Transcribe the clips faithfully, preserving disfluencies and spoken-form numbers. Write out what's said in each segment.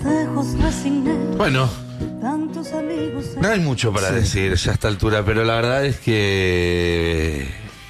Bueno, no hay mucho para sí. decir ya a esta altura, pero la verdad es que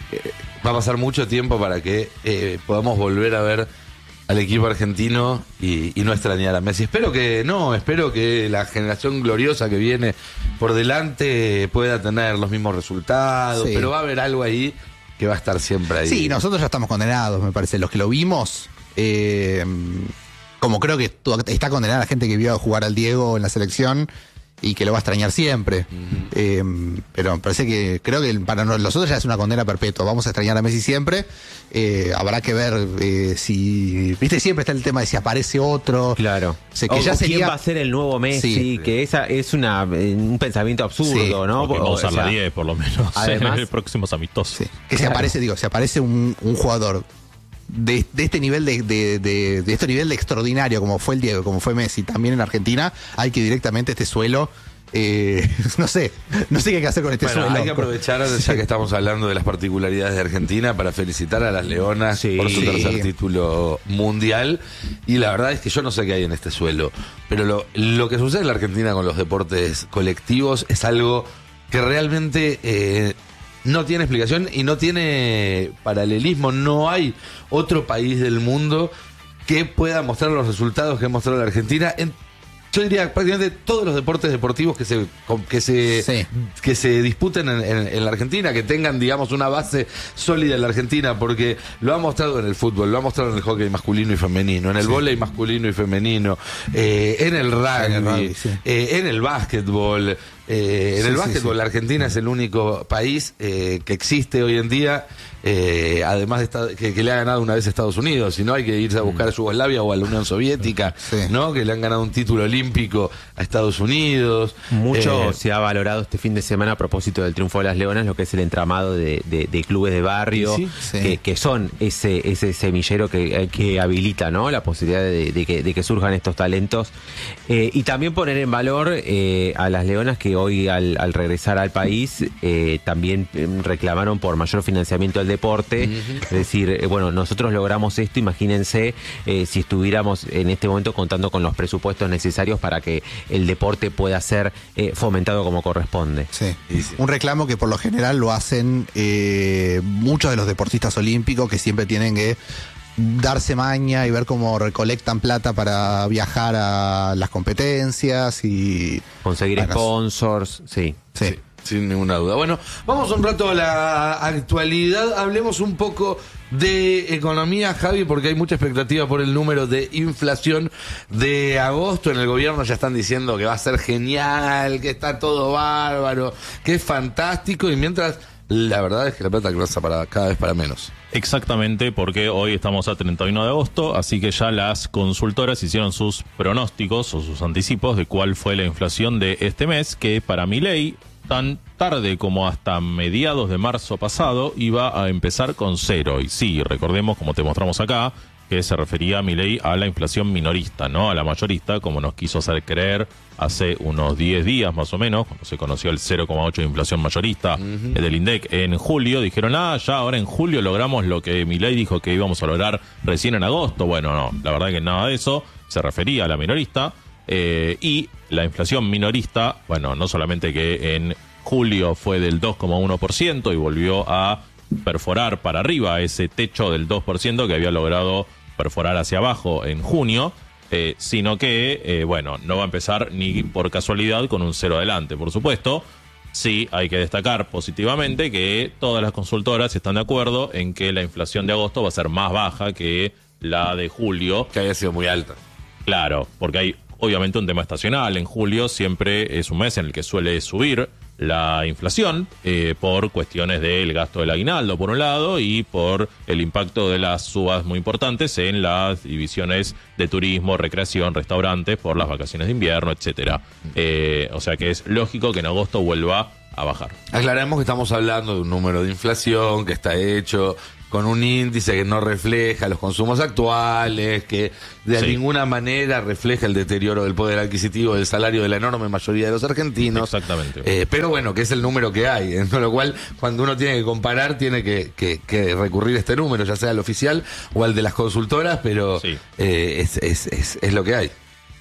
va a pasar mucho tiempo para que eh, podamos volver a ver al equipo argentino y, y no extrañar a Messi. Espero que no, espero que la generación gloriosa que viene por delante pueda tener los mismos resultados, sí. pero va a haber algo ahí que va a estar siempre ahí. Sí, nosotros ya estamos condenados, me parece. Los que lo vimos, eh, como creo que está condenada la gente que vio jugar al Diego en la selección y que lo va a extrañar siempre. Uh-huh. Eh, pero me parece que creo que para nosotros ya es una condena perpetua. Vamos a extrañar a Messi siempre. Eh, habrá que ver eh, si... Viste, siempre está el tema de si aparece otro. Claro. O sea, que o, ya o sería... quién va a ser el nuevo Messi, sí. que esa es una un pensamiento absurdo, sí, ¿no? Vamos a usar o sea, la diez por lo menos además, en el próximo amistoso. Sí. Que claro. si aparece, digo, si aparece un, un jugador De, de este nivel de, de, de, de este nivel de extraordinario como fue el Diego, como fue Messi también en Argentina, hay que directamente este suelo eh, no sé, no sé qué hay que hacer con este bueno, suelo. Hay que aprovechar, ya que estamos hablando de las particularidades de Argentina, para felicitar a las Leonas sí, por su tercer sí. título mundial. Y la verdad es que yo no sé qué hay en este suelo, pero lo, lo que sucede en la Argentina con los deportes colectivos es algo que realmente eh, no tiene explicación y no tiene paralelismo. No hay otro país del mundo que pueda mostrar los resultados que ha mostrado la Argentina en, yo diría, prácticamente todos los deportes deportivos que se que se sí. que se disputen en, en, en la Argentina, que tengan, digamos, una base sólida en la Argentina, porque lo ha mostrado en el fútbol, lo ha mostrado en el hockey masculino y femenino, en el sí. vóley masculino y femenino, eh, en el rugby, en el, rugby, sí. eh, en el básquetbol. Eh, en sí, el básquetbol, sí, sí. la Argentina es el único país eh, que existe hoy en día, eh, además de esta, que, que le ha ganado una vez Estados Unidos. Si no, hay que irse a buscar a Yugoslavia o a la Unión Soviética, sí. ¿no? Que le han ganado un título olímpico a Estados Unidos. Mucho eh, se ha valorado este fin de semana a propósito del triunfo de las Leonas, lo que es el entramado de, de, de clubes de barrio, sí, sí. Que, que son ese, ese semillero que, que habilita, ¿no? La posibilidad de, de, que, de que surjan estos talentos. Eh, y también poner en valor eh, a las Leonas que hoy al, al regresar al país eh, también reclamaron por mayor financiamiento del deporte. Uh-huh. Es decir, eh, bueno, nosotros logramos esto, imagínense eh, si estuviéramos en este momento contando con los presupuestos necesarios para que el deporte pueda ser eh, fomentado como corresponde. Sí. Sí, sí. Un reclamo que por lo general lo hacen eh, muchos de los deportistas olímpicos, que siempre tienen que darse maña y ver cómo recolectan plata para viajar a las competencias y conseguir bueno, sponsors, sí. sí. Sí. Sin ninguna duda. Bueno, vamos un rato a la actualidad. Hablemos un poco de economía, Javi, porque hay mucha expectativa por el número de inflación de agosto. En el gobierno ya están diciendo que va a ser genial, que está todo bárbaro, que es fantástico, y mientras la verdad es que la plata alcanza para cada vez para menos. Exactamente, porque hoy estamos a treinta y uno de agosto, así que ya las consultoras hicieron sus pronósticos o sus anticipos de cuál fue la inflación de este mes, que para Milei, tan tarde como hasta mediados de marzo pasado, iba a empezar con cero. Y sí, recordemos, como te mostramos acá, que se refería a Milei a la inflación minorista, no a la mayorista, como nos quiso hacer creer hace unos diez días más o menos, cuando se conoció el cero coma ocho de inflación mayorista uh-huh. del INDEC en julio. Dijeron, ah, ya ahora en julio logramos lo que Milei dijo que íbamos a lograr recién en agosto. Bueno, no, la verdad que nada de eso, se refería a la minorista. Eh, y la inflación minorista, bueno, no solamente que en julio fue del dos coma uno por ciento y volvió a perforar para arriba ese techo del dos por ciento que había logrado perforar hacia abajo en junio, eh, sino que, eh, bueno, no va a empezar ni por casualidad con un cero adelante, por supuesto. Sí, hay que destacar positivamente que todas las consultoras están de acuerdo en que la inflación de agosto va a ser más baja que la de julio. Que haya sido muy alta. Claro, porque hay obviamente un tema estacional. En julio siempre es un mes en el que suele subir la inflación eh, por cuestiones del gasto del aguinaldo por un lado y por el impacto de las subas muy importantes en las divisiones de turismo, recreación, restaurantes por las vacaciones de invierno, etcétera. Eh, o sea que es lógico que en agosto vuelva a bajar. Aclaremos que estamos hablando de un número de inflación que está hecho con un índice que no refleja los consumos actuales, que de sí. ninguna manera refleja el deterioro del poder adquisitivo del salario de la enorme mayoría de los argentinos. Exactamente. Eh, pero bueno, que es el número que hay, ¿eh? Con lo cual, cuando uno tiene que comparar, tiene que, que, que recurrir a este número, ya sea al oficial o al de las consultoras, pero sí. eh, es, es, es, es lo que hay.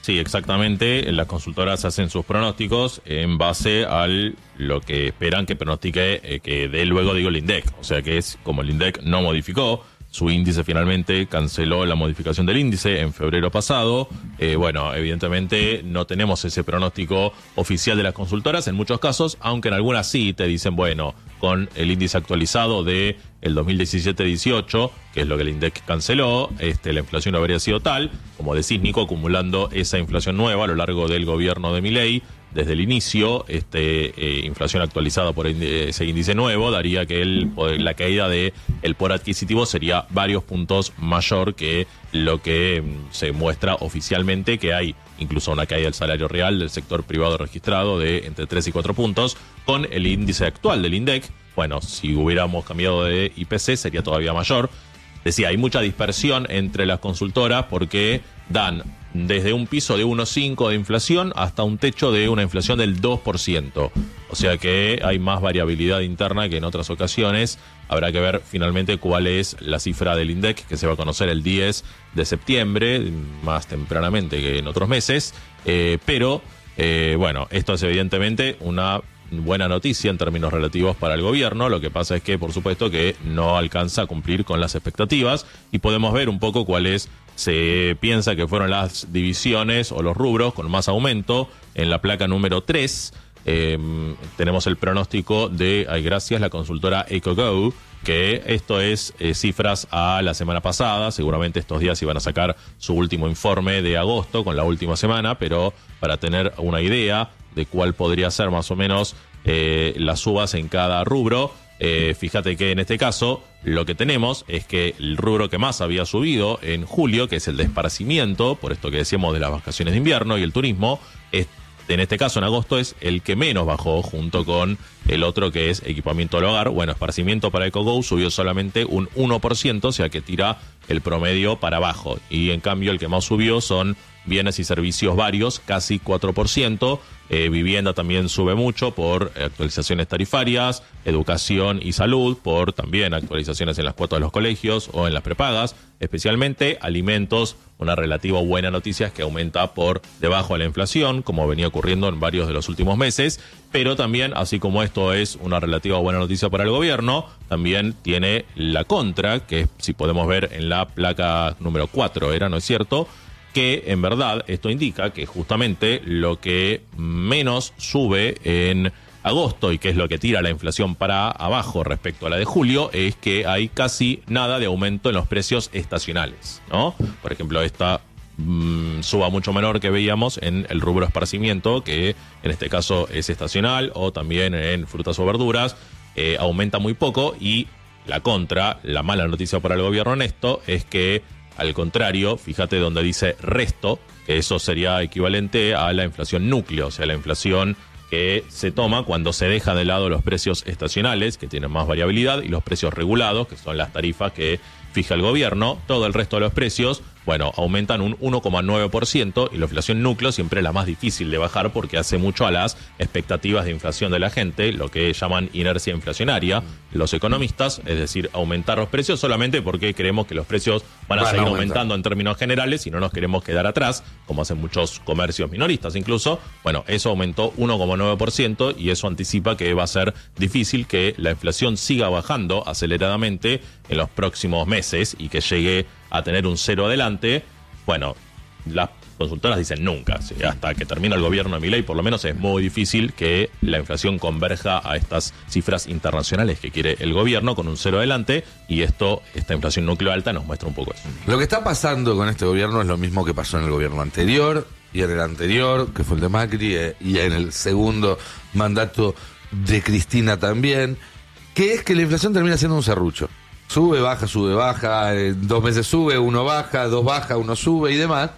Sí, exactamente. Las consultoras hacen sus pronósticos en base a lo que esperan que pronostique, eh, que dé luego, digo, el INDEC. O sea que es como el INDEC no modificó su índice, finalmente canceló la modificación del índice en febrero pasado. Eh, bueno, evidentemente no tenemos ese pronóstico oficial de las consultoras en muchos casos, aunque en algunas sí te dicen, bueno, con el índice actualizado de el dos mil diecisiete dieciocho, que es lo que el INDEC canceló, este, la inflación habría sido tal, como decís, Nico, acumulando esa inflación nueva a lo largo del gobierno de Milei. Desde el inicio, este, eh, inflación actualizada por ese índice nuevo daría que el, la caída de el poder adquisitivo sería varios puntos mayor que lo que mm, se muestra oficialmente, que hay incluso una caída del salario real del sector privado registrado de entre tres y cuatro puntos. Con el índice actual del INDEC, bueno, si hubiéramos cambiado de I P C sería todavía mayor. Decía, hay mucha dispersión entre las consultoras porque dan desde un piso de uno coma cinco de inflación hasta un techo de una inflación del dos por ciento. O sea que hay más variabilidad interna que en otras ocasiones. Habrá que ver finalmente cuál es la cifra del INDEC, que se va a conocer el diez de septiembre, más tempranamente que en otros meses. Eh, pero, eh, bueno, esto es evidentemente una buena noticia en términos relativos para el gobierno. Lo que pasa es que, por supuesto, que no alcanza a cumplir con las expectativas y podemos ver un poco cuáles se piensa que fueron las divisiones o los rubros con más aumento. En la placa número tres eh, tenemos el pronóstico de, ay, gracias, la consultora EcoGo, que esto es eh, cifras a la semana pasada. Seguramente estos días iban a sacar su último informe de agosto con la última semana, pero para tener una idea de cuál podría ser más o menos eh, las subas en cada rubro. Eh, fíjate que en este caso lo que tenemos es que el rubro que más había subido en julio, que es el de esparcimiento, por esto que decíamos de las vacaciones de invierno y el turismo, es, en este caso en agosto es el que menos bajó, junto con el otro que es equipamiento al hogar. Bueno, esparcimiento para EcoGo subió solamente un uno por ciento, o sea que tira el promedio para abajo. Y en cambio el que más subió son bienes y servicios varios, casi cuatro por ciento. Eh, vivienda también sube mucho por actualizaciones tarifarias, educación y salud por también actualizaciones en las cuotas de los colegios o en las prepagas, especialmente alimentos. Una relativa buena noticia es que aumenta por debajo de la inflación, como venía ocurriendo en varios de los últimos meses, pero también, así como esto es una relativa buena noticia para el gobierno, también tiene la contra, que si podemos ver en la placa número cuatro, era, ¿no es cierto?, que en verdad esto indica que justamente lo que menos sube en agosto y que es lo que tira la inflación para abajo respecto a la de julio es que hay casi nada de aumento en los precios estacionales, ¿no? Por ejemplo, esta mmm, suba mucho menor que veíamos en el rubro esparcimiento, que en este caso es estacional, o también en frutas o verduras, eh, aumenta muy poco. Y la contra, la mala noticia para el gobierno en esto es que, al contrario, fíjate donde dice resto, que eso sería equivalente a la inflación núcleo, o sea, la inflación que se toma cuando se deja de lado los precios estacionales, que tienen más variabilidad, y los precios regulados, que son las tarifas que fija el gobierno. Todo el resto de los precios, bueno, aumentan un uno coma nueve por ciento, y la inflación núcleo siempre es la más difícil de bajar porque hace mucho a las expectativas de inflación de la gente, lo que llaman inercia inflacionaria los economistas, es decir, aumentar los precios solamente porque creemos que los precios van a, van a seguir aumentar. aumentando en términos generales y no nos queremos quedar atrás, como hacen muchos comercios minoristas incluso. Bueno, eso aumentó uno coma nueve por ciento y eso anticipa que va a ser difícil que la inflación siga bajando aceleradamente en los próximos meses y que llegue a tener un cero adelante. Bueno, las consultoras dicen nunca, ¿sí? Hasta que termine el gobierno de Milei, por lo menos es muy difícil que la inflación converja a estas cifras internacionales que quiere el gobierno con un cero adelante, y esto, esta inflación núcleo alta nos muestra un poco eso. Lo que está pasando con este gobierno es lo mismo que pasó en el gobierno anterior y en el anterior, que fue el de Macri, eh, y en el segundo mandato de Cristina también, que es que la inflación termina siendo un serrucho. Sube, baja, sube, baja, eh, dos meses sube, uno baja, dos baja, uno sube y demás.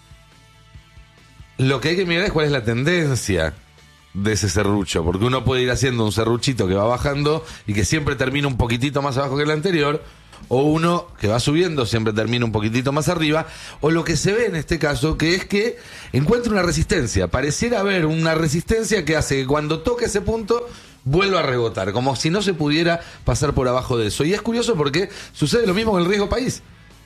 Lo que hay que mirar es cuál es la tendencia de ese serrucho, porque uno puede ir haciendo un serruchito que va bajando y que siempre termina un poquitito más abajo que el anterior, o uno que va subiendo siempre termina un poquitito más arriba, o lo que se ve en este caso, que es que encuentra una resistencia. Pareciera haber una resistencia que hace que cuando toque ese punto vuelva a rebotar, como si no se pudiera pasar por abajo de eso. Y es curioso porque sucede lo mismo con el riesgo país,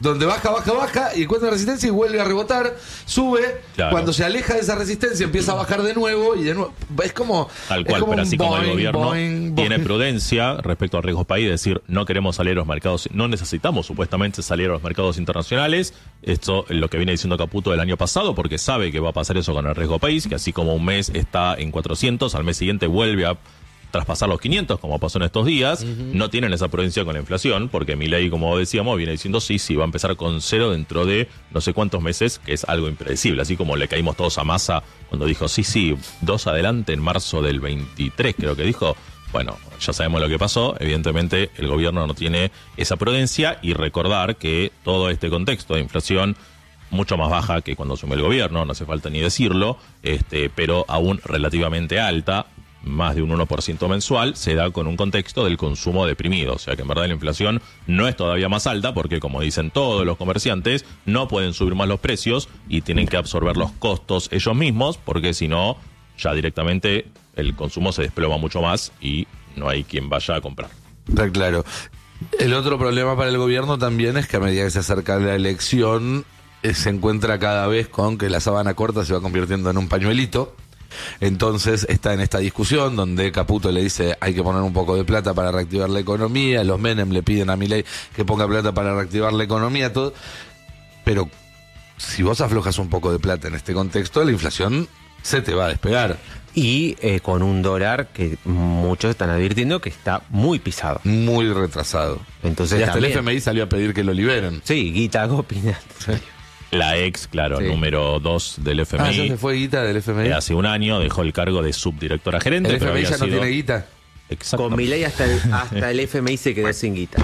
donde baja, baja, baja y encuentra resistencia y vuelve a rebotar, sube, claro. Cuando se aleja de esa resistencia empieza a bajar de nuevo y de nuevo, es como... Tal cual, como pero así boing, como el gobierno boing, tiene boing. prudencia respecto al riesgo país, es decir, no queremos salir a los mercados, no necesitamos supuestamente salir a los mercados internacionales, esto es lo que viene diciendo Caputo del año pasado, porque sabe que va a pasar eso con el riesgo país, que así como un mes está en cuatrocientos, al mes siguiente vuelve a traspasar los quinientos, como pasó en estos días. Uh-huh. No tienen esa prudencia con la inflación, porque Milei, como decíamos, viene diciendo sí, sí, va a empezar con cero dentro de no sé cuántos meses, que es algo impredecible. Así como le caímos todos a Massa cuando dijo sí, sí, dos adelante en marzo del veintitrés, creo que dijo. Bueno, ya sabemos lo que pasó. Evidentemente, el gobierno no tiene esa prudencia, y recordar que todo este contexto de inflación mucho más baja que cuando asumió el gobierno, no hace falta ni decirlo, este, pero aún relativamente alta, más de un uno por ciento mensual, se da con un contexto del consumo deprimido. O sea que en verdad la inflación no es todavía más alta porque, como dicen todos los comerciantes, no pueden subir más los precios y tienen que absorber los costos ellos mismos, porque si no, ya directamente el consumo se desploma mucho más y no hay quien vaya a comprar. Está claro. El otro problema para el gobierno también es que a medida que se acerca la elección, eh, se encuentra cada vez con que la sábana corta se va convirtiendo en un pañuelito. Entonces está en esta discusión donde Caputo le dice hay que poner un poco de plata para reactivar la economía, los Menem le piden a Milei que ponga plata para reactivar la economía, todo. Pero si vos aflojas un poco de plata en este contexto, la inflación se te va a despegar. Y eh, con un dólar que muchos están advirtiendo que está muy pisado. Muy retrasado. Entonces, y hasta también, el F M I salió a pedir que lo liberen. Sí, Guita Gopinat. Sí. La ex, claro, sí. número dos del F M I. Ah, ¿ya se fue Guita del F M I? Eh, hace un año dejó el cargo de subdirectora gerente. El F M I pero ya sido... no tiene Guita. Con Milei hasta el, hasta el F M I se quedó sin guita.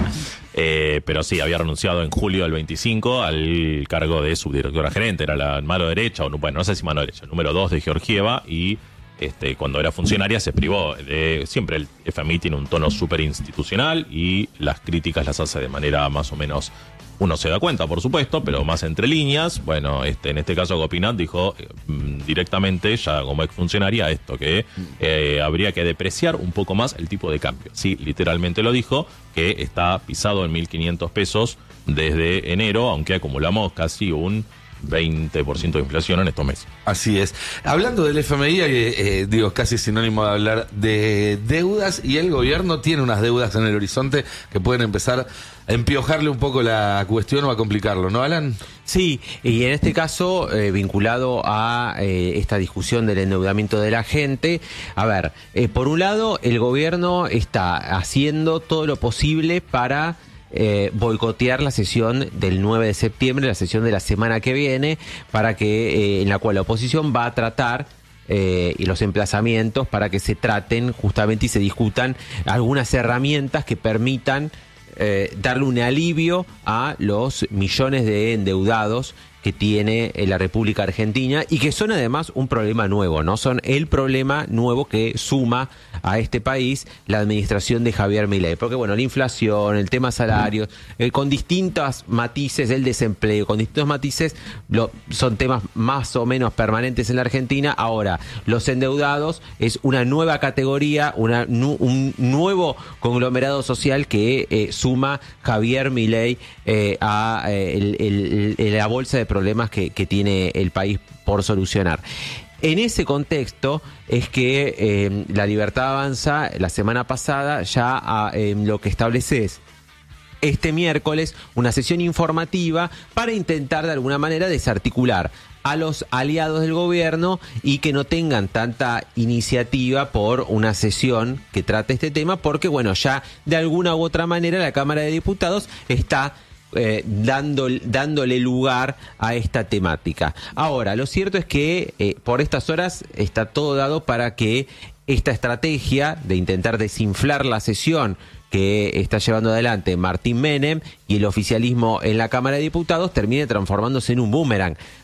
Eh, pero sí, había renunciado en julio del veinticinco al cargo de subdirectora gerente. Era la mano derecha, o bueno, no sé si mano derecha, número dos de Georgieva. Y este, cuando era funcionaria se privó. De, siempre el F M I tiene un tono súper institucional y las críticas las hace de manera más o menos... Uno se da cuenta, por supuesto, pero más entre líneas. Bueno, este, en este caso Gopinat dijo eh, directamente, ya como exfuncionaria, esto, que eh, habría que depreciar un poco más el tipo de cambio. Sí, literalmente lo dijo, que está pisado en mil quinientos pesos desde enero, aunque acumulamos casi un veinte por ciento de inflación en estos meses. Así es. Hablando del F M I, eh, eh, digo, casi sinónimo de hablar de deudas, y el gobierno tiene unas deudas en el horizonte que pueden empezar a empiojarle un poco la cuestión o a complicarlo, ¿no, Alan? Sí, y en este caso, eh, vinculado a eh, esta discusión del endeudamiento de la gente, a ver, eh, por un lado, el gobierno está haciendo todo lo posible para... Eh, boicotear la sesión del nueve de septiembre, la sesión de la semana que viene, para que eh, en la cual la oposición va a tratar eh, y los emplazamientos para que se traten justamente y se discutan algunas herramientas que permitan eh, darle un alivio a los millones de endeudados que tiene la República Argentina y que son además un problema nuevo, ¿no? Son el problema nuevo que suma a este país la administración de Javier Milei. Porque, bueno, la inflación, el tema salarios, eh, con distintos matices, el desempleo, con distintos matices, lo, son temas más o menos permanentes en la Argentina. Ahora, los endeudados es una nueva categoría, una, nu, un nuevo conglomerado social que eh, suma Javier Milei eh, a eh, el, el, el, la bolsa de problemas que, que tiene el país por solucionar. En ese contexto es que eh, La Libertad Avanza la semana pasada ya eh, lo que establece es este miércoles una sesión informativa para intentar de alguna manera desarticular a los aliados del gobierno y que no tengan tanta iniciativa por una sesión que trate este tema, porque bueno, ya de alguna u otra manera la Cámara de Diputados está Eh, dando, dándole lugar a esta temática. Ahora, lo cierto es que eh, por estas horas está todo dado para que esta estrategia de intentar desinflar la sesión que está llevando adelante Martín Menem y el oficialismo en la Cámara de Diputados termine transformándose en un boomerang,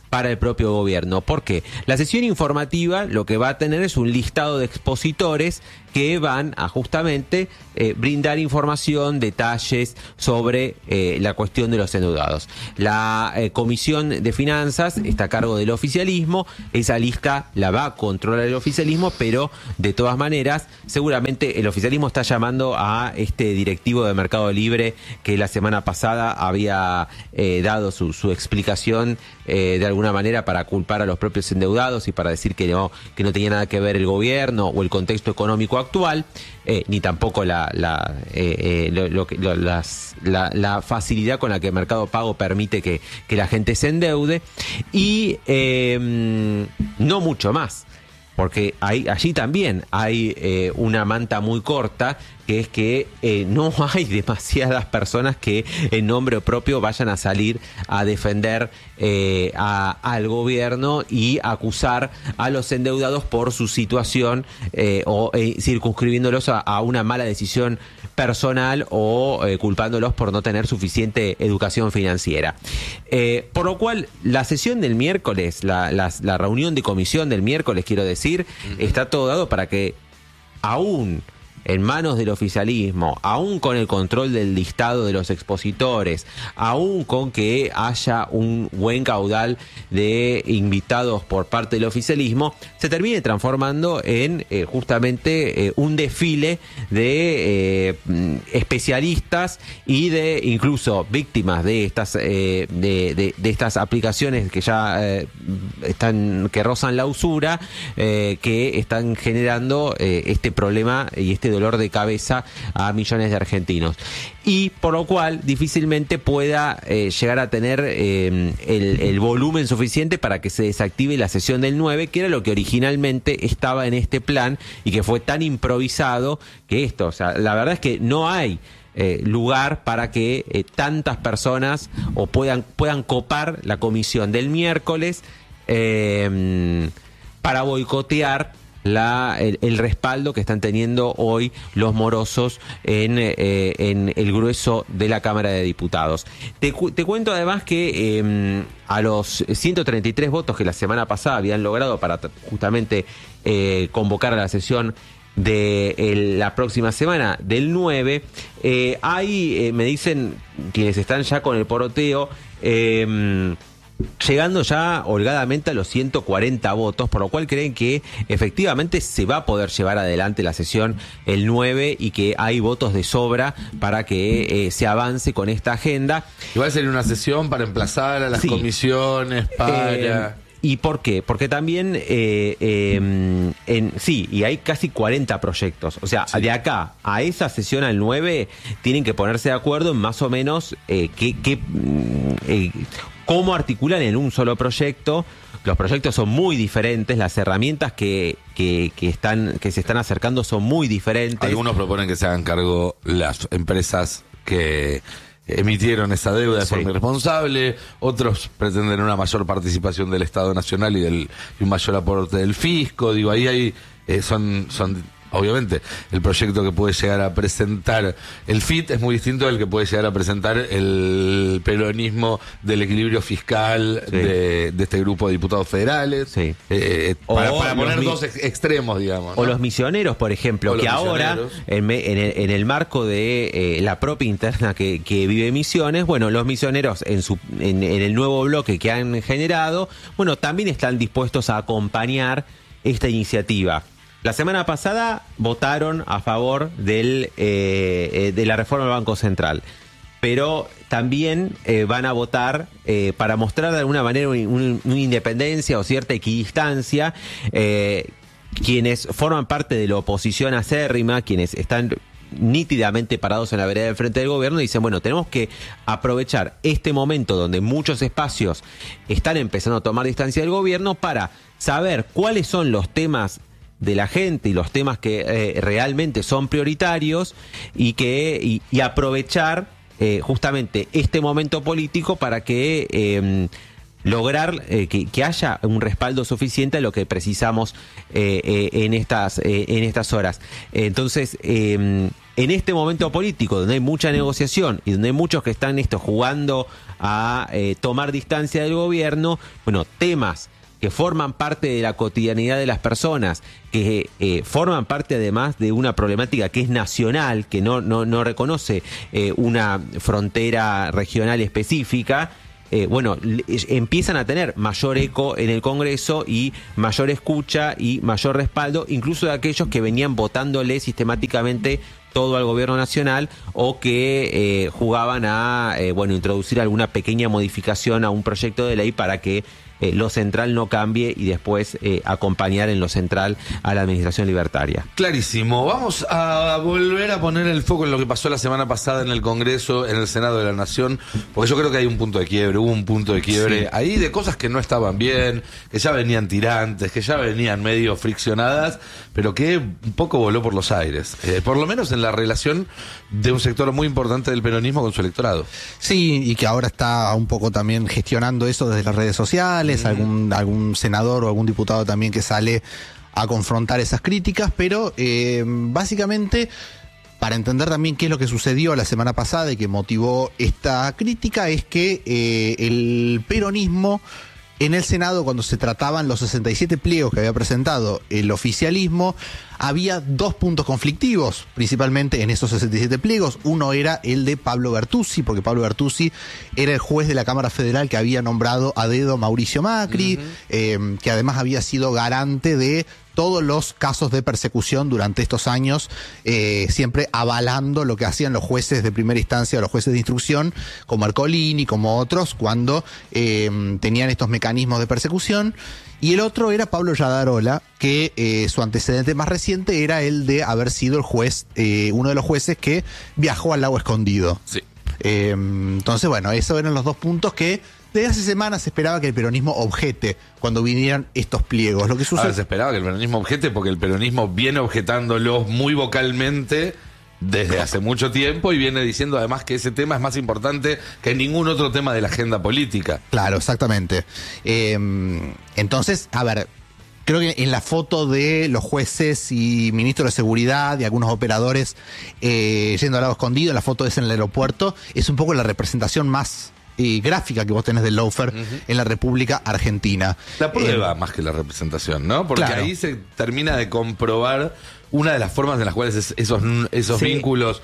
para el propio gobierno. ¿Por qué? La sesión informativa lo que va a tener es un listado de expositores que van a justamente eh, brindar información, detalles sobre eh, la cuestión de los endeudados. La eh, Comisión de Finanzas está a cargo del oficialismo, esa lista la va a controlar el oficialismo, pero de todas maneras, seguramente el oficialismo está llamando a este directivo de Mercado Libre que la semana pasada había eh, dado su, su explicación eh, de alguna manera para culpar a los propios endeudados y para decir que no, que no tenía nada que ver el gobierno o el contexto económico actual, eh, ni tampoco la, la, eh, eh, lo, lo, lo, las, la, la facilidad con la que Mercado Pago permite que, que la gente se endeude, y eh, no mucho más. Porque hay, allí también hay eh, una manta muy corta, que es que eh, no hay demasiadas personas que en nombre propio vayan a salir a defender eh, a, al gobierno y acusar a los endeudados por su situación eh, o eh, circunscribiéndolos a, a una mala decisión personal o eh, culpándolos por no tener suficiente educación financiera. Eh, por lo cual, la sesión del miércoles, la, la, la reunión de comisión del miércoles, quiero decir, uh-huh. está todo dado para que aún en manos del oficialismo, aún con el control del listado de los expositores, aún con que haya un buen caudal de invitados por parte del oficialismo, se termine transformando en eh, justamente eh, un desfile de eh, especialistas y de incluso víctimas de estas eh, de, de, de estas aplicaciones que ya eh, están que rozan la usura, eh, que están generando eh, este problema y este dolor de cabeza a millones de argentinos, y por lo cual difícilmente pueda eh, llegar a tener eh, el, el volumen suficiente para que se desactive la sesión del nueve, que era lo que originalmente estaba en este plan y que fue tan improvisado que esto, o sea, la verdad es que no hay Eh, lugar para que eh, tantas personas o puedan, puedan copar la comisión del miércoles eh, para boicotear La, el, el respaldo que están teniendo hoy los morosos en, eh, en el grueso de la Cámara de Diputados. Te, te cuento además que eh, a los ciento treinta y tres votos que la semana pasada habían logrado para justamente eh, convocar a la sesión de el, la próxima semana del nueve, eh, hay, eh, me dicen quienes están ya con el poroteo, eh, llegando ya holgadamente a los ciento cuarenta votos, por lo cual creen que efectivamente se va a poder llevar adelante la sesión el nueve y que hay votos de sobra para que eh, se avance con esta agenda. Igual sería una sesión para emplazar a las sí. comisiones, para... Eh, ¿Y por qué? Porque también, eh, eh, en, sí, y hay casi cuarenta proyectos. O sea, sí. de acá a esa sesión al nueve tienen que ponerse de acuerdo en más o menos eh, qué... qué eh, cómo articulan en un solo proyecto. Los proyectos son muy diferentes, las herramientas que, que, que, están, que se están acercando son muy diferentes. Algunos proponen que se hagan cargo las empresas que emitieron esa deuda de sí. forma irresponsable, otros pretenden una mayor participación del Estado Nacional y, del, y un mayor aporte del fisco. Digo, ahí hay, eh, son... son obviamente, el proyecto que puede llegar a presentar el F I T es muy distinto del que puede llegar a presentar el peronismo del equilibrio fiscal sí. de, de este grupo de diputados federales. Sí. Eh, para, para poner dos ex extremos, digamos. ¿No? O los misioneros, por ejemplo, o que ahora, en, en, el, en el marco de eh, la propia interna que, que vive Misiones, bueno, los misioneros en, su, en, en el nuevo bloque que han generado, bueno, también están dispuestos a acompañar esta iniciativa. La semana pasada votaron a favor del, eh, de la reforma del Banco Central, pero también eh, van a votar eh, para mostrar de alguna manera una un, un independencia o cierta equidistancia eh, quienes forman parte de la oposición acérrima, quienes están nítidamente parados en la vereda del frente del gobierno, y dicen, bueno, tenemos que aprovechar este momento donde muchos espacios están empezando a tomar distancia del gobierno para saber cuáles son los temas de la gente y los temas que eh, realmente son prioritarios y que y, y aprovechar eh, justamente este momento político para que eh, lograr eh, que, que haya un respaldo suficiente a lo que precisamos eh, eh, en estas eh, en estas horas. Entonces, eh, en este momento político donde hay mucha negociación y donde hay muchos que están esto jugando a eh, tomar distancia del gobierno, bueno, temas que forman parte de la cotidianidad de las personas, que eh, forman parte además de una problemática que es nacional, que no, no, no reconoce eh, una frontera regional específica, eh, bueno, empiezan a tener mayor eco en el Congreso y mayor escucha y mayor respaldo, incluso de aquellos que venían votándole sistemáticamente todo al gobierno nacional o que eh, jugaban a eh, bueno, introducir alguna pequeña modificación a un proyecto de ley para que Eh, lo central no cambie y después eh, acompañar en lo central a la administración libertaria. Clarísimo. Vamos a volver a poner el foco en lo que pasó la semana pasada en el Congreso, en el Senado de la Nación, porque yo creo que hay un punto de quiebre, hubo un punto de quiebre sí. ahí de cosas que no estaban bien, que ya venían tirantes, que ya venían medio friccionadas, pero que un poco voló por los aires, eh, por lo menos en la relación de un sector muy importante del peronismo con su electorado. Sí, y que ahora está un poco también gestionando eso desde las redes sociales, algún, algún senador o algún diputado también que sale a confrontar esas críticas, pero eh, básicamente, para entender también qué es lo que sucedió la semana pasada y que motivó esta crítica, es que eh, el peronismo en el Senado, cuando se trataban los sesenta y siete pliegos que había presentado el oficialismo, había dos puntos conflictivos, principalmente en esos sesenta y siete pliegos. Uno era el de Pablo Bertuzzi, porque Pablo Bertuzzi era el juez de la Cámara Federal que había nombrado a dedo Mauricio Macri, uh-huh. eh, que además había sido garante de todos los casos de persecución durante estos años, eh, siempre avalando lo que hacían los jueces de primera instancia o los jueces de instrucción, como Ercolini, como otros, cuando eh, tenían estos mecanismos de persecución. Y el otro era Pablo Yadarola, que eh, su antecedente más reciente era el de haber sido el juez, eh, uno de los jueces que viajó al Lago Escondido. Sí. Eh, entonces, bueno, esos eran los dos puntos que desde hace semanas se esperaba que el peronismo objete cuando vinieran estos pliegos. Lo que sucede... Ahora se esperaba que el peronismo objete porque el peronismo viene objetándolos muy vocalmente desde hace mucho tiempo y viene diciendo además que ese tema es más importante que ningún otro tema de la agenda política. Claro, exactamente. Eh, entonces, a ver, creo que en la foto de los jueces y ministros de seguridad y algunos operadores eh, yendo al Lago Escondido, en la foto es en el aeropuerto, es un poco la representación más eh, gráfica que vos tenés del lawfare uh-huh. en la República Argentina. La prueba eh, más que la representación, ¿no? Porque claro. ahí se termina de comprobar una de las formas en las cuales es, esos, esos sí. vínculos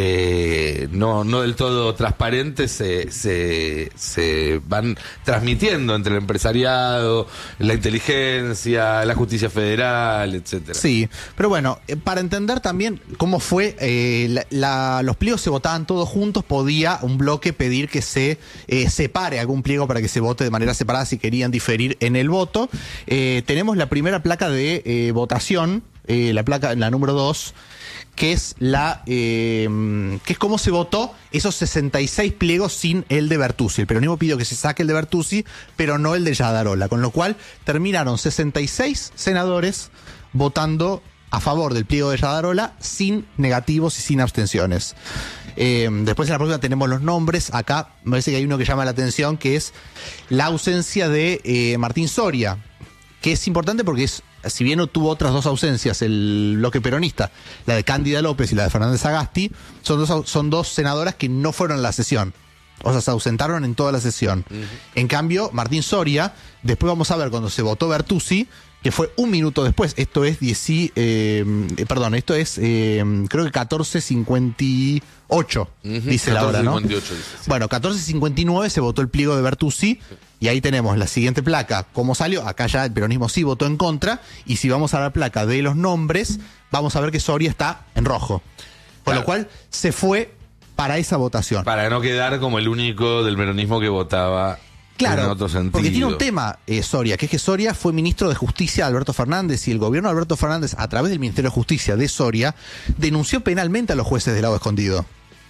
eh, no, no del todo transparentes se, se, se van transmitiendo entre el empresariado, la inteligencia, la justicia federal, etcétera. Sí, pero bueno, eh, para entender también cómo fue, eh, la, la, los pliegos se votaban todos juntos, podía un bloque pedir que se eh, separe algún pliego para que se vote de manera separada si querían diferir en el voto. Eh, tenemos la primera placa de eh, votación, eh, la placa, la número dos, que es la eh, que es cómo se votó esos sesenta y seis pliegos sin el de Bertuzzi. El peronismo pidió que se saque el de Bertuzzi, pero no el de Yadarola, con lo cual terminaron sesenta y seis senadores votando a favor del pliego de Yadarola sin negativos y sin abstenciones. Eh, después en la próxima tenemos los nombres. Acá me parece que hay uno que llama la atención, que es la ausencia de eh, Martín Soria, que es importante porque es, si bien no tuvo otras dos ausencias el bloque peronista, la de Cándida López y la de Fernández Agasti, son dos, son dos senadoras que no fueron a la sesión. O sea, se ausentaron en toda la sesión. Uh-huh. En cambio, Martín Soria, después vamos a ver cuando se votó Bertuzzi, que fue un minuto después, esto es diez, eh, perdón, esto es eh, creo que catorce cincuenta y ocho, uh-huh. dice la hora, ¿no? Dice, sí. Bueno, catorce cincuenta y nueve se votó el pliego de Bertuzzi, sí. Y ahí tenemos la siguiente placa, cómo salió. Acá ya el peronismo sí votó en contra, y si vamos a la placa de los nombres, vamos a ver que Soria está en rojo. Con claro. lo cual se fue para esa votación. Para no quedar como el único del peronismo que votaba. Claro, en otro sentido. Porque tiene un tema, eh, Soria, que es que Soria fue ministro de Justicia de Alberto Fernández, y el gobierno de Alberto Fernández, a través del Ministerio de Justicia de Soria, denunció penalmente a los jueces del Lago Escondido.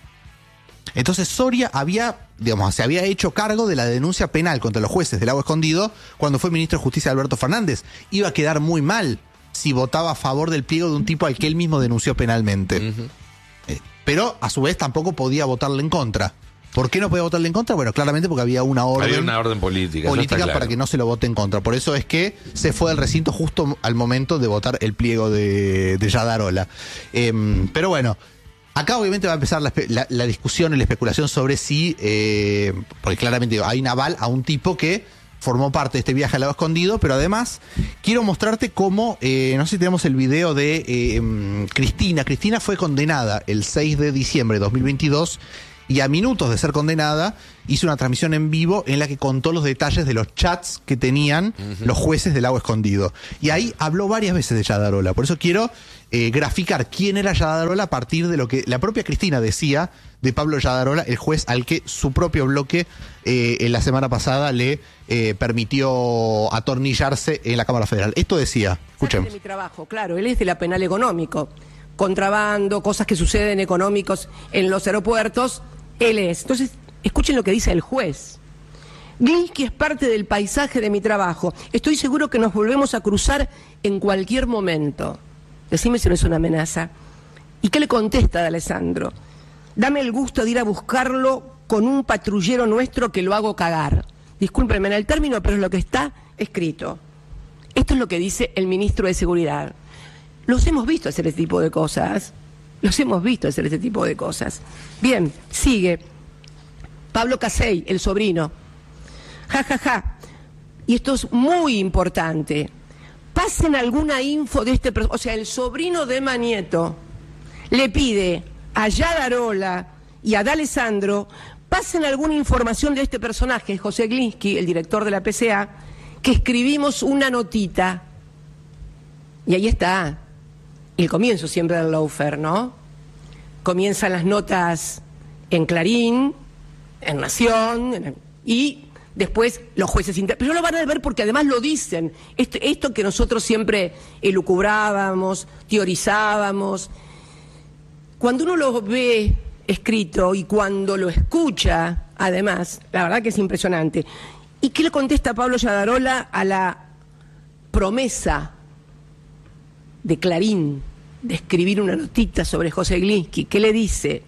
Entonces Soria había, digamos, se había hecho cargo de la denuncia penal contra los jueces del Lago Escondido cuando fue ministro de Justicia de Alberto Fernández. Iba a quedar muy mal si votaba a favor del pliego de un tipo al que él mismo denunció penalmente. Uh-huh. eh, pero a su vez tampoco podía votarle en contra. ¿Por qué no podía votarle en contra? Bueno, claramente porque había una orden, había una orden política, política claro. para que no se lo vote en contra. Por eso es que se fue al recinto justo al momento de votar el pliego de, de Yadarola. Eh, pero bueno, acá obviamente va a empezar la, la, la discusión y la especulación sobre si, eh, porque claramente hay un aval a un tipo que formó parte de este viaje al lago escondido, pero además quiero mostrarte cómo, eh, no sé si tenemos el video de eh, Cristina. Cristina fue condenada el seis de diciembre de dos mil veintidós y a minutos de ser condenada hizo una transmisión en vivo en la que contó los detalles de los chats que tenían uh-huh. los jueces del lago escondido. Y ahí habló varias veces de Yadarola. Por eso quiero eh, graficar quién era Yadarola a partir de lo que la propia Cristina decía de Pablo Yadarola, el juez al que su propio bloque eh, en la semana pasada le eh, permitió atornillarse en la Cámara Federal. Esto decía, escuchemos. De mi trabajo, claro, él es de la penal económico. Contrabando, cosas que suceden económicos en los aeropuertos, él es. Entonces, escuchen lo que dice el juez. Glinsky es parte del paisaje de mi trabajo. Estoy seguro que nos volvemos a cruzar en cualquier momento. Decime si no es una amenaza. ¿Y qué le contesta D'Alessandro? Dame el gusto de ir a buscarlo con un patrullero nuestro que lo hago cagar. Discúlpenme en el término, pero es lo que está escrito. Esto es lo que dice el ministro de Seguridad. Los hemos visto hacer este tipo de cosas. Los hemos visto hacer este tipo de cosas. Bien, sigue. Pablo Casey, el sobrino. Ja, ja, ja. Y esto es muy importante. Pasen alguna info de este... O sea, el sobrino de Manieto le pide a Yadarola y a D'Alessandro, pasen alguna información de este personaje, José Glinsky, el director de la P C A, que escribimos una notita. Y ahí está el comienzo siempre del lawfare, ¿no? Comienzan las notas en Clarín, en Nación, en, y después los jueces inter... Pero lo van a ver porque además lo dicen. Esto, esto que nosotros siempre elucubrábamos, teorizábamos. Cuando uno lo ve escrito y cuando lo escucha, además, la verdad que es impresionante. ¿Y qué le contesta Pablo Yadarola a la promesa de Clarín de escribir una notita sobre José Glinsky? ¿Qué le dice?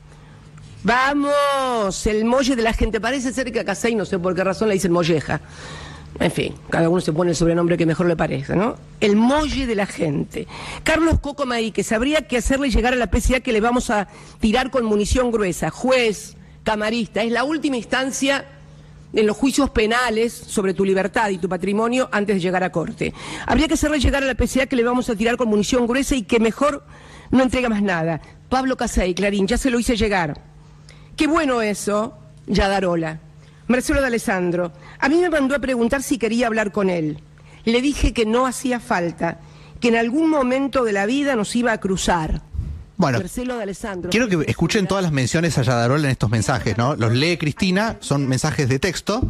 Vamos, el molle de la gente. Parece ser que a Casey, no sé por qué razón, le dicen molleja. En fin, cada uno se pone el sobrenombre que mejor le parezca, ¿no? El molle de la gente. Carlos Coco Maí, que sabría que hacerle llegar a la P C A que le vamos a tirar con munición gruesa. Juez, camarista, es la última instancia en los juicios penales sobre tu libertad y tu patrimonio antes de llegar a corte. Habría que hacerle llegar a la P C A que le vamos a tirar con munición gruesa y que mejor no entrega más nada. Pablo Casey, Clarín, ya se lo hice llegar. Qué bueno eso, Yadarola. Marcelo D'Alessandro, a mí me mandó a preguntar si quería hablar con él. Le dije que no hacía falta, que en algún momento de la vida nos iba a cruzar. Bueno, Marcelo D'Alessandro, quiero que escuchen todas las menciones a Yadarola en estos mensajes, ¿no? Los lee Cristina, son mensajes de texto,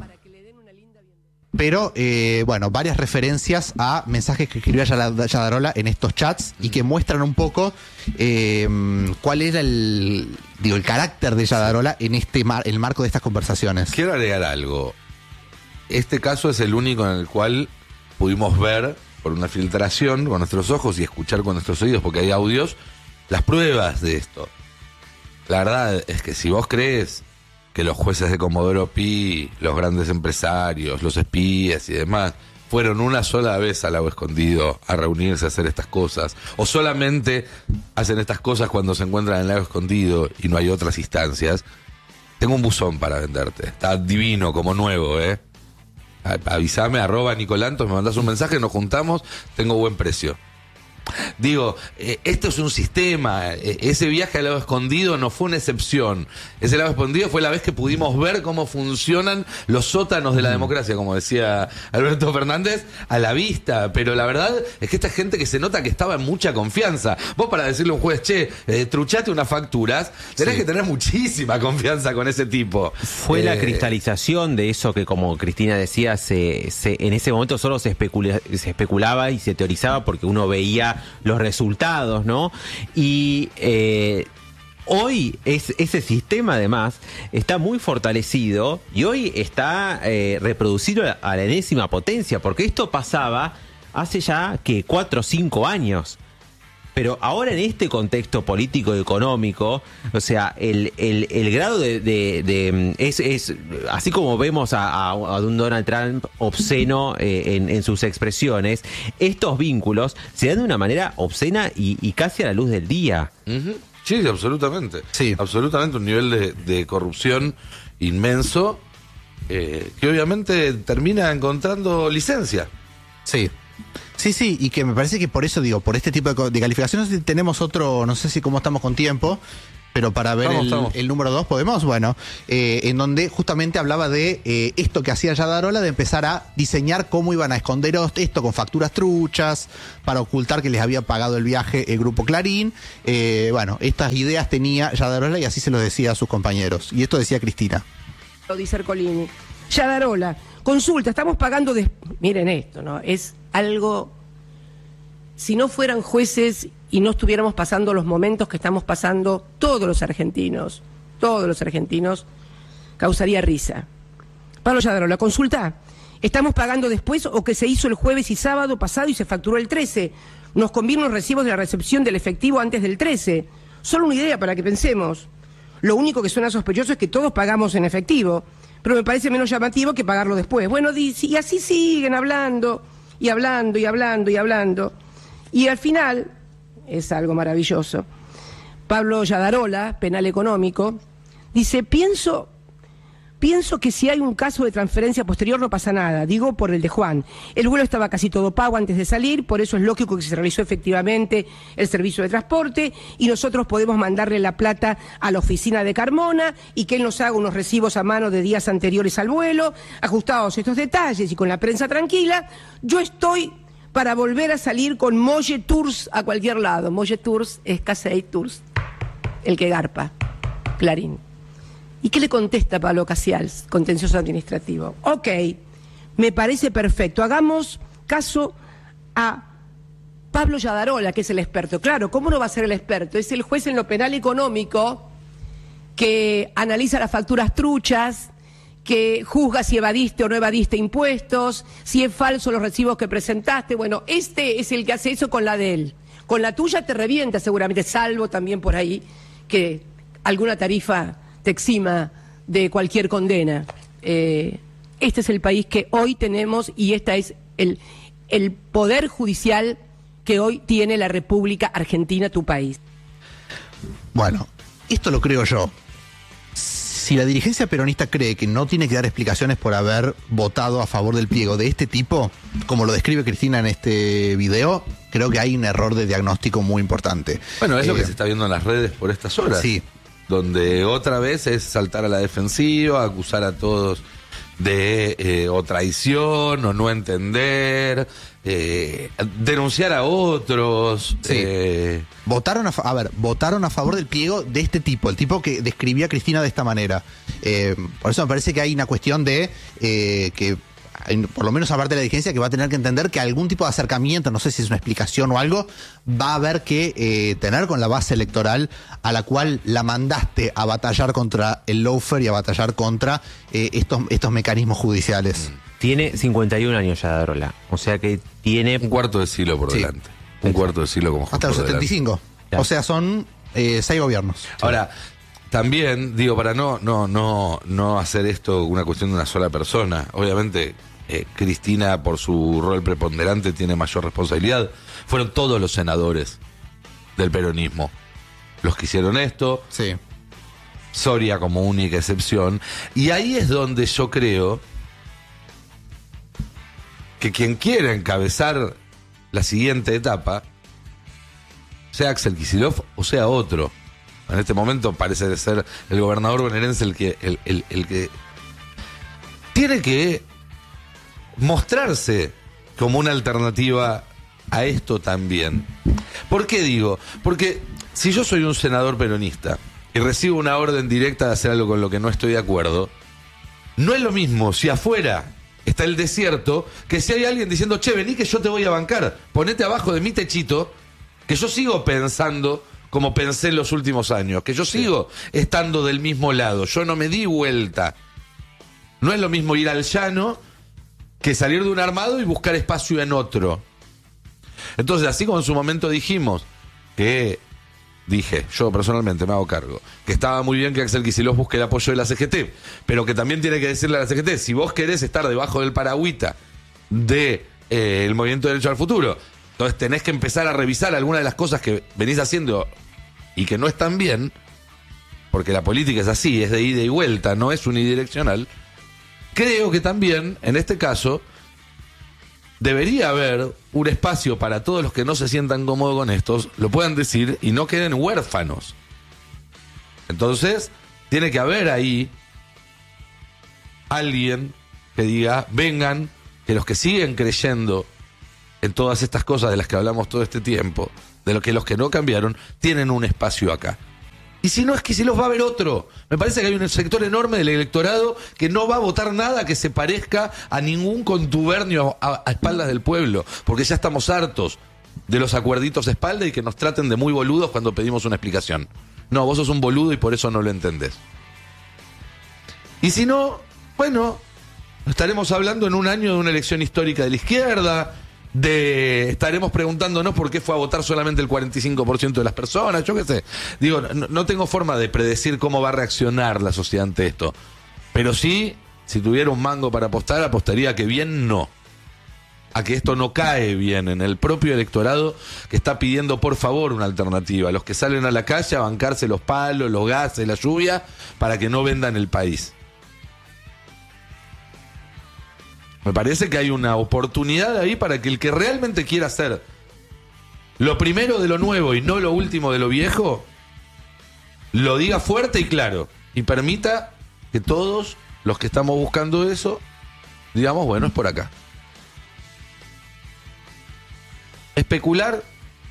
pero, eh, bueno, varias referencias a mensajes que escribió Yadarola en estos chats y que muestran un poco eh, cuál era el, digo, el carácter de Yadarola en este mar, el marco de estas conversaciones. Quiero agregar algo. Este caso es el único en el cual pudimos ver por una filtración con nuestros ojos y escuchar con nuestros oídos, porque hay audios, las pruebas de esto. La verdad es que si vos crees que los jueces de Comodoro Pi, los grandes empresarios, los espías y demás, fueron una sola vez al lago escondido a reunirse a hacer estas cosas, o solamente hacen estas cosas cuando se encuentran en el lago escondido y no hay otras instancias, tengo un buzón para venderte. Está divino, como nuevo, ¿eh? Avísame, arroba Nicolantos, me mandás un mensaje, nos juntamos, tengo buen precio. Digo, eh, esto es un sistema. Eh, ese viaje al lago escondido no fue una excepción. Ese lago escondido fue la vez que pudimos ver cómo funcionan los sótanos de la democracia, como decía Alberto Fernández, a la vista. Pero la verdad es que esta gente que se nota que estaba en mucha confianza. Vos para decirle a un juez, che, eh, truchate unas facturas, tenés sí. que tener muchísima confianza con ese tipo. Fue eh, la cristalización de eso que, como Cristina decía, se, se en ese momento solo se, especula, se especulaba y se teorizaba porque uno veía los resultados, ¿no? Y eh, hoy es, ese sistema además está muy fortalecido y hoy está eh, reproducido a la enésima potencia, porque esto pasaba hace ya que cuatro o cinco años. Pero ahora en este contexto político y económico, o sea, el, el, el grado de... de, de es, es así como vemos a, a, a un Donald Trump obsceno eh, en, en sus expresiones, estos vínculos se dan de una manera obscena y, y casi a la luz del día. Uh-huh. Sí, absolutamente. Sí. Absolutamente, un nivel de, de corrupción inmenso eh, que obviamente termina encontrando licencia. Sí. Sí, sí, y que me parece que por eso digo, por este tipo de, de calificaciones tenemos otro, no sé si cómo estamos con tiempo, pero para ver Estamos, el, estamos. el número dos podemos, bueno, eh, en donde justamente hablaba de eh, esto que hacía Yadarola, de empezar a diseñar cómo iban a esconder esto con facturas truchas, para ocultar que les había pagado el viaje el Grupo Clarín. Eh, bueno, estas ideas tenía Yadarola y así se lo decía a sus compañeros. Y esto decía Cristina. Lo dice Ercolini. Yadarola, consulta, estamos pagando de... Miren esto, ¿no? Es algo... Si no fueran jueces y no estuviéramos pasando los momentos que estamos pasando todos los argentinos, todos los argentinos, causaría risa. Pablo Yadarola, consulta, ¿estamos pagando después o que se hizo el jueves y sábado pasado y se facturó el trece? Nos convienen los recibos de la recepción del efectivo antes del trece. Solo una idea para que pensemos. Lo único que suena sospechoso es que todos pagamos en efectivo, pero me parece menos llamativo que pagarlo después. Bueno, y así siguen hablando, y hablando, y hablando, y hablando. Y al final, es algo maravilloso, Pablo Yadarola, penal económico, dice, pienso, pienso que si hay un caso de transferencia posterior no pasa nada, digo por el de Juan. El vuelo estaba casi todo pago antes de salir, por eso es lógico que se realizó efectivamente el servicio de transporte y nosotros podemos mandarle la plata a la oficina de Carmona y que él nos haga unos recibos a mano de días anteriores al vuelo, ajustados estos detalles y con la prensa tranquila, yo estoy... para volver a salir con Molle Tours a cualquier lado. Molle Tours es Casey Tours, el que garpa, Clarín. ¿Y qué le contesta Pablo Casals, contencioso administrativo? Ok, me parece perfecto, hagamos caso a Pablo Yadarola, que es el experto. Claro, ¿cómo no va a ser el experto? Es el juez en lo penal económico que analiza las facturas truchas, que juzga si evadiste o no evadiste impuestos, si es falso los recibos que presentaste. Bueno, este es el que hace eso con la de él. Con la tuya te revienta seguramente, salvo también por ahí que alguna tarifa te exima de cualquier condena. Eh, este es el país que hoy tenemos y este es el, el poder judicial que hoy tiene la República Argentina, tu país. Bueno, esto lo creo yo. Si la dirigencia peronista cree que no tiene que dar explicaciones por haber votado a favor del pliego de este tipo, como lo describe Cristina en este video, creo que hay un error de diagnóstico muy importante. Bueno, es eh, lo que se está viendo en las redes por estas horas. Sí. Donde otra vez es saltar a la defensiva, acusar a todos de eh, o traición o no entender, eh, denunciar a otros. Sí. Eh, Votaron a, a ver, votaron a favor del pliego de este tipo, el tipo que describía a Cristina de esta manera. Eh, por eso me parece que hay una cuestión de eh, que, por lo menos aparte de la dirigencia, que va a tener que entender que algún tipo de acercamiento, no sé si es una explicación o algo, va a haber que eh, tener con la base electoral a la cual la mandaste a batallar contra el lawfare y a batallar contra eh, estos, estos mecanismos judiciales. Tiene cincuenta y un años Yadarola, o sea que tiene... un cuarto de siglo por Sí. delante. Un cuarto de siglo como juez Hasta los por delante. setenta y cinco. Claro. O sea, son eh, seis gobiernos. Ahora, también, digo, para no, no, no, no hacer esto una cuestión de una sola persona, obviamente eh, Cristina, por su rol preponderante, tiene mayor responsabilidad. Fueron todos los senadores del peronismo los que hicieron esto, Sí. Soria como única excepción, y ahí es donde yo creo que quien quiera encabezar la siguiente etapa, sea Axel Kicillof o sea otro. En este momento parece ser el gobernador bonaerense el que, el, el, el que tiene que mostrarse como una alternativa a esto también. ¿Por qué digo? Porque si yo soy un senador peronista y recibo una orden directa de hacer algo con lo que no estoy de acuerdo, no es lo mismo si afuera está el desierto que si hay alguien diciendo, che, vení que yo te voy a bancar, ponete abajo de mi techito, que yo sigo pensando como pensé en los últimos años, que yo sigo estando del mismo lado, yo no me di vuelta. No es lo mismo ir al llano que salir de un armado y buscar espacio en otro. Entonces, así como en su momento dijimos que dije, yo personalmente me hago cargo, que estaba muy bien que Axel Kicillof busque el apoyo de la C G T, pero que también tiene que decirle a la C G T, si vos querés estar debajo del paragüita de eh, el Movimiento de Derecho al Futuro, entonces tenés que empezar a revisar algunas de las cosas que venís haciendo y que no están bien, porque la política es así, es de ida y vuelta, no es unidireccional. Creo que también, en este caso, debería haber un espacio para todos los que no se sientan cómodos con estos, lo puedan decir y no queden huérfanos. Entonces, tiene que haber ahí alguien que diga, vengan, que los que siguen creyendo en todas estas cosas de las que hablamos todo este tiempo, de lo que los que no cambiaron, tienen un espacio acá. Y si no, es que si los va a haber otro. Me parece que hay un sector enorme del electorado que no va a votar nada que se parezca a ningún contubernio a, a espaldas del pueblo, porque ya estamos hartos de los acuerditos de espalda y que nos traten de muy boludos cuando pedimos una explicación. No, vos sos un boludo y por eso no lo entendés. Y si no, bueno, estaremos hablando en un año de una elección histórica de la izquierda, de estaremos preguntándonos por qué fue a votar solamente el cuarenta y cinco por ciento de las personas, yo qué sé. Digo, no, no tengo forma de predecir cómo va a reaccionar la sociedad ante esto, pero sí, si tuviera un mango para apostar, apostaría que bien no, a que esto no cae bien en el propio electorado que está pidiendo por favor una alternativa, los que salen a la calle a bancarse los palos, los gases, la lluvia, para que no vendan el país. Me parece que hay una oportunidad ahí para que el que realmente quiera hacer lo primero de lo nuevo y no lo último de lo viejo, lo diga fuerte y claro y permita que todos los que estamos buscando eso digamos, bueno, es por acá. Especular,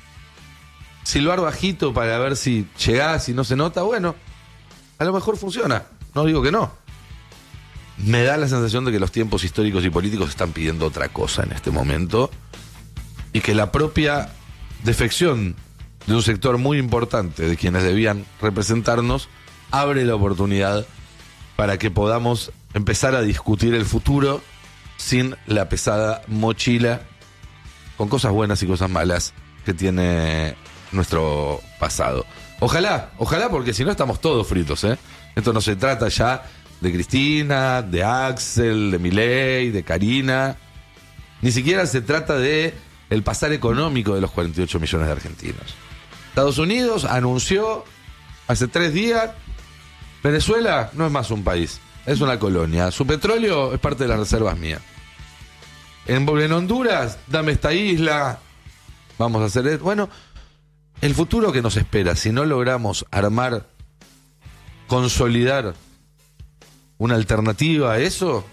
silbar bajito para ver si llegás, si no se nota, bueno, a lo mejor funciona, no digo que no. Me da la sensación de que los tiempos históricos y políticos están pidiendo otra cosa en este momento y que la propia defección de un sector muy importante de quienes debían representarnos abre la oportunidad para que podamos empezar a discutir el futuro sin la pesada mochila con cosas buenas y cosas malas que tiene nuestro pasado. Ojalá, ojalá, porque si no estamos todos fritos, ¿eh? Esto no se trata ya de Cristina, de Axel, de Milei, de Karina. Ni siquiera se trata de el pasar económico de los cuarenta y ocho millones de argentinos. Estados Unidos anunció hace tres días, Venezuela no es más un país, es una colonia. Su petróleo es parte de las reservas mías. En, en Honduras, dame esta isla, vamos a hacer esto. Bueno, el futuro que nos espera, si no logramos armar, consolidar una alternativa a eso,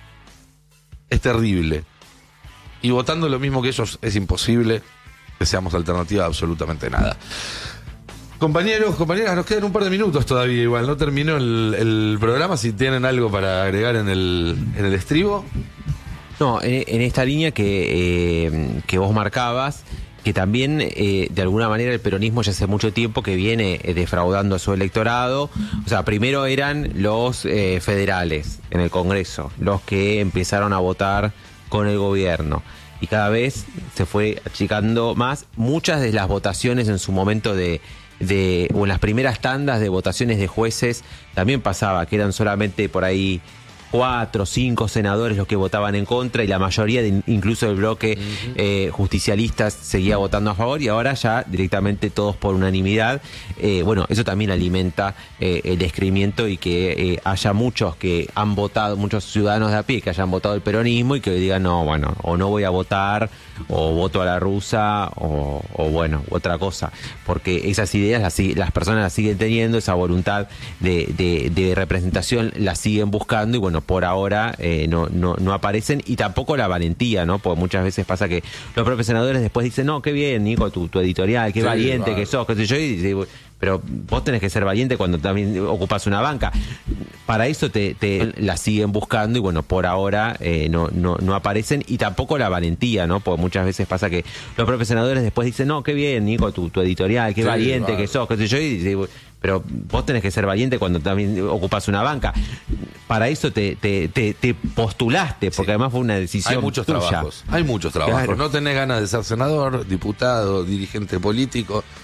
es terrible. Y votando lo mismo que ellos es imposible que seamos alternativa a absolutamente nada. Compañeros, compañeras, nos quedan un par de minutos todavía igual. No terminó el, el programa. Si tienen algo para agregar en el, en el estribo. No, en, en esta línea que, eh, que vos marcabas, que también eh, de alguna manera el peronismo ya hace mucho tiempo que viene eh, defraudando a su electorado. O sea, primero eran los eh, federales en el Congreso, los que empezaron a votar con el gobierno. Y cada vez se fue achicando más. Muchas de las votaciones en su momento de, de o en las primeras tandas de votaciones de jueces también pasaba, que eran solamente por ahí cuatro o cinco senadores los que votaban en contra y la mayoría, de, incluso del bloque uh-huh. eh, justicialistas, seguía votando a favor y ahora ya directamente todos por unanimidad. Eh, bueno, eso también alimenta eh, el descreimiento y que eh, haya muchos que han votado, muchos ciudadanos de a pie que hayan votado el peronismo y que digan, no, bueno, o no voy a votar, o voto a la rusa, o, o bueno, otra cosa. Porque esas ideas las, las personas las siguen teniendo, esa voluntad de, de, de representación la siguen buscando y bueno, por ahora eh, no, no, no aparecen y tampoco la valentía, ¿no? Porque muchas veces pasa que los propios senadores después dicen, no, qué bien, Nico, tu, tu editorial, qué sí, valiente claro. que sos, qué sé yo, y digo, pero vos tenés que ser valiente cuando también ocupás una banca. Para eso te, te la siguen buscando y bueno, por ahora eh, no, no, no aparecen y tampoco la valentía, ¿no? Porque muchas veces pasa que los propios senadores después dicen, no, qué bien, Nico, tu, tu editorial, qué sí, valiente claro. que sos, qué sé yo, y digo, pero vos tenés que ser valiente cuando también ocupás una banca. Para eso te, te, te, te postulaste, porque sí. además fue una decisión Hay muchos tuya. trabajos, hay muchos trabajos. Claro. No tenés ganas de ser senador, diputado, dirigente político.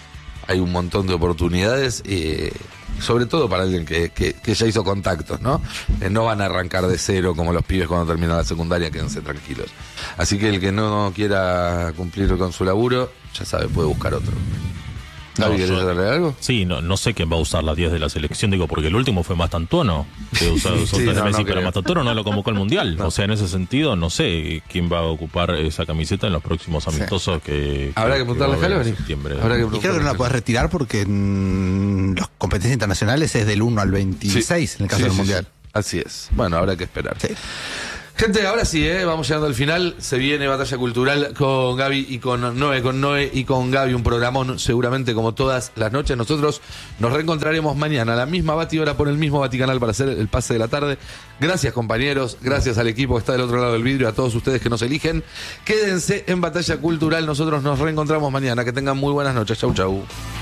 hay un montón de oportunidades, eh, sobre todo para alguien que, que, que ya hizo contactos, ¿no? Eh, no van a arrancar de cero como los pibes cuando terminan la secundaria, quédense tranquilos. Así que el que no quiera cumplir con su laburo, ya sabe, puede buscar otro. ¿Gaby, querés darle algo? Sí, no, no sé quién va a usar la diez de la selección, digo, porque el último fue Mastantuono, que usó, usó sí, no, Messi, no pero Mastantuono no lo convocó al Mundial. No. O sea, en ese sentido, no sé quién va a ocupar esa camiseta en los próximos amistosos sí. que, Habrá que, que preguntarle a Scaloni. Habrá que y creo que no la podés retirar porque en las competencias internacionales es del uno al veintiséis sí. en el caso sí, del sí, Mundial. Sí. Así es. Bueno, habrá que esperar. Sí. Gente, ahora sí, ¿eh? Vamos llegando al final. Se viene Batalla Cultural con Gaby y con Noé, con Noé y con Gaby. Un programón, seguramente como todas las noches. Nosotros nos reencontraremos mañana a la misma Bati hora por el mismo Vaticanal para hacer el pase de la tarde. Gracias, compañeros. Gracias al equipo que está del otro lado del vidrio. A todos ustedes que nos eligen. Quédense en Batalla Cultural. Nosotros nos reencontramos mañana. Que tengan muy buenas noches. Chau, chau.